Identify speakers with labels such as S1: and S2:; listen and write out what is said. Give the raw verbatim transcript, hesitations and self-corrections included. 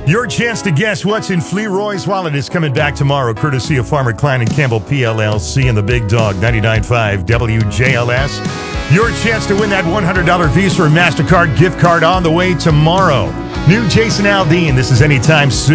S1: Your chance to guess what's in Fleroy's wallet is coming back tomorrow, courtesy of Farmer Klein and Campbell P L L C and the Big Dog ninety-nine point five W J L S. Your chance to win that one hundred dollars Visa or MasterCard gift card on the way tomorrow. New Jason Aldean, this is Anytime Soon.